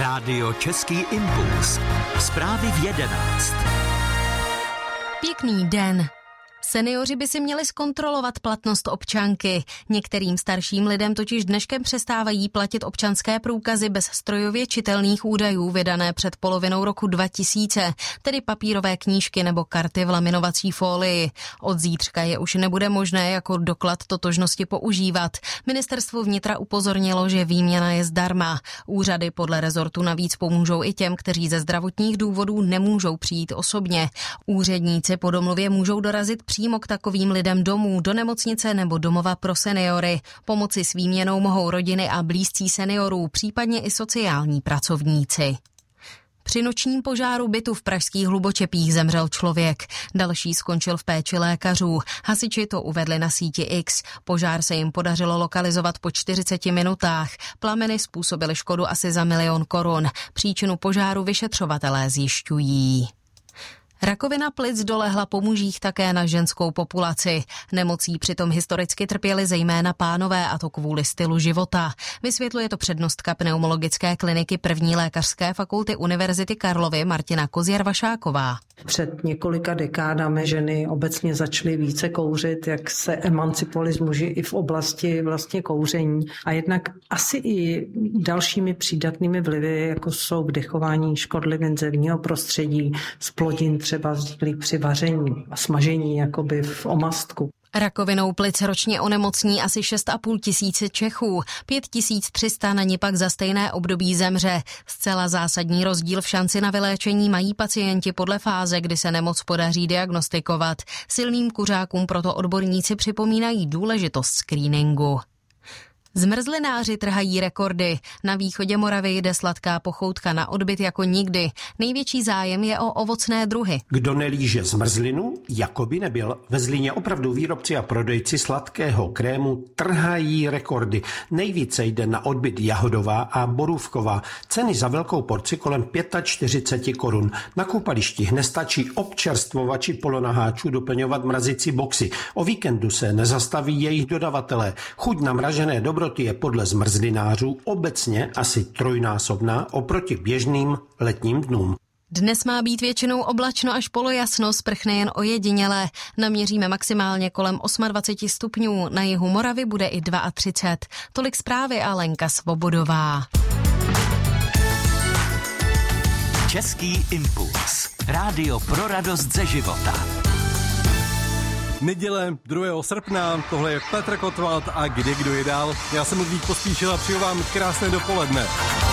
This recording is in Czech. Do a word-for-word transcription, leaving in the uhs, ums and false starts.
Rádio Český impuls. Zprávy v jedenáct. Pěkný den. Seniori by si měli zkontrolovat platnost občanky. Některým starším lidem totiž dneškem přestávají platit občanské průkazy bez strojově čitelných údajů vydané před polovinou roku dva tisíce, tedy papírové knížky nebo karty v laminovací folii. Od zítřka je už nebude možné jako doklad totožnosti používat. Ministerstvo vnitra upozornilo, že výměna je zdarma. Úřady podle rezortu navíc pomůžou i těm, kteří ze zdravotních důvodů nemůžou přijít osobně. Úředníci po domluvě můžou dorazit přímo k takovým lidem domů, do nemocnice nebo domova pro seniory. Pomoci s výměnou mohou rodiny a blízcí seniorů, případně i sociální pracovníci. Při nočním požáru bytu v pražských Hlubočepích zemřel člověk. Další skončil v péči lékařů. Hasiči to uvedli na síti X. Požár se jim podařilo lokalizovat po čtyřiceti minutách. Plameny způsobily škodu asi za milion korun. Příčinu požáru vyšetřovatelé zjišťují. Rakovina plic dolehla po mužích také na ženskou populaci. Nemocí přitom historicky trpěli zejména pánové, a to kvůli stylu života. Vysvětluje to přednostka pneumologické kliniky první lékařské fakulty Univerzity Karlovy Martina Kozjar-Vašáková. Před několika dekádami ženy obecně začaly více kouřit, jak se emancipovali z muži i v oblasti vlastně kouření. A jednak asi i dalšími přídatnými vlivy, jako jsou vdechování škodlivin zevního prostředí, zplodin třeba vzniklých při vaření a smažení jakoby v omastku. Rakovinou plic ročně onemocní asi šest a půl tisíce Čechů, pět tisíc tři sta na ní pak za stejné období zemře. Zcela zásadní rozdíl v šanci na vyléčení mají pacienti podle fáze, kdy se nemoc podaří diagnostikovat. Silným kuřákům proto odborníci připomínají důležitost screeningu. Zmrzlináři trhají rekordy. Na východě Moravy jde sladká pochoutka na odbyt jako nikdy. Největší zájem je o ovocné druhy. Kdo nelíže zmrzlinu, jako by nebyl. Ve Zlíně opravdu výrobci a prodejci sladkého krému trhají rekordy. Nejvíce jde na odbyt jahodová a borůvková. Ceny za velkou porci kolem čtyřicet pět korun. Na koupalištích nestačí občerstvovači polonaháčů doplňovat mrazicí boxy. O víkendu se nezastaví jejich dodavatelé. Chuť na mražené dobro je podle zmrzlinářů obecně asi trojnásobná oproti běžným letním dnům. Dnes má být většinou oblačno až polojasno, sprchne jen ojedinělé. Naměříme maximálně kolem dvacet osm stupňů, na jihu Moravy bude i třicet dva. Tolik zprávy a Lenka Svobodová. Český impuls. Rádio pro radost ze života. Neděle druhého srpna, tohle je Petr Kotwald a Kde kdo je dál. Já jsem Ludvík Pospíšil a přeju vám krásné dopoledne.